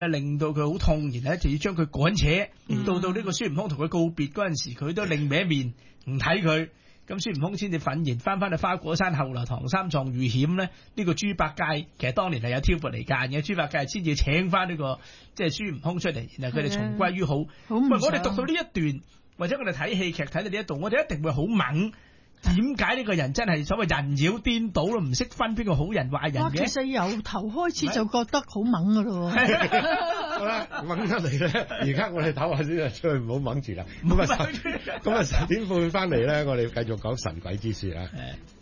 令到佢好痛，然後咧就要將佢趕扯，到呢個孫悟空同佢告別嗰陣時，佢都另歪面唔睇佢。咁孫悟空先至憤然翻去花果山，後來唐三藏遇險咧，呢個豬八戒其實當年係有挑撥離間嘅，豬八戒先至請翻呢個即係孫悟空出嚟，然後佢哋重歸於好。喂，我哋讀到呢一段，或者我哋睇戲劇睇到呢一度，我哋一定會好猛。點解呢個人真係所謂人妖顛倒咯，唔識分邊個好人壞人嘅？ 其實由頭開始就覺得好猛噶咯。 好啦，猛得嚟咧，而家我哋唞下先啊，出去唔好猛住啦。咁啊10點半翻嚟咧，我哋繼續講神鬼之說啊。